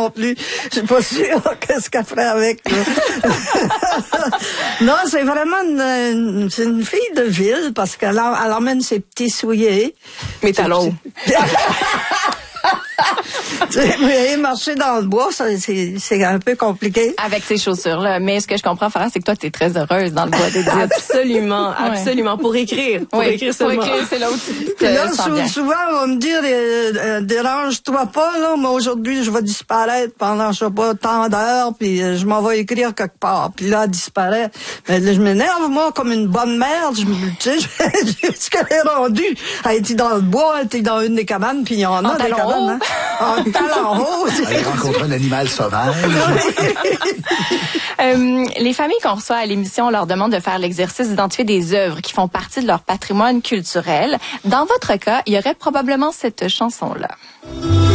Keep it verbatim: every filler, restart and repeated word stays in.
non plus. Je suis pas sûre qu'est-ce qu'elle ferait avec. Non, c'est vraiment une, une, c'est une fille de ville parce qu'elle elle emmène ses petits souliers. Mes talons. Mais marcher dans le bois, ça, c'est, c'est un peu compliqué. Avec ces chaussures-là. Mais ce que je comprends, Farah, c'est que toi, t'es très heureuse dans le bois de Dieu. Absolument, absolument. Ouais. Pour écrire. Pour oui, écrire seulement. Pour écrire, c'est là où tu te là, sens sou- bien. souvent, on va me dire, euh, euh, dérange-toi pas, là, mais aujourd'hui, je vais disparaître pendant, je sais pas, tant d'heures, puis euh, je m'en vais écrire quelque part. Puis là, elle disparaît. Mais là, je m'énerve, moi, comme une bonne merde. Je me, tu sais, je, ce qu'elle est rendue. Elle était dans le bois, elle était dans une des cabanes, puis il y en a en des cabanes, hein. En talon haut. Elle rencontre un animal sauvage. euh, les familles qu'on reçoit à l'émission, on leur demande de faire l'exercice d'identifier des œuvres qui font partie de leur patrimoine culturel. Dans votre cas, il y aurait probablement cette chanson-là.